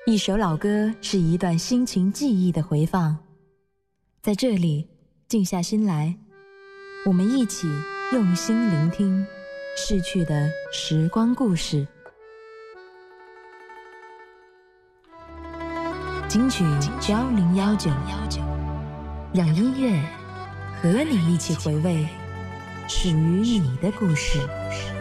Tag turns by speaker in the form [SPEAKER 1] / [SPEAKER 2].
[SPEAKER 1] 一首老歌是一段心情记忆的回放，在这里静下心来，我们一起用心聆听逝去的时光故事。金曲1019，让音乐和你一起回味属于你的故事。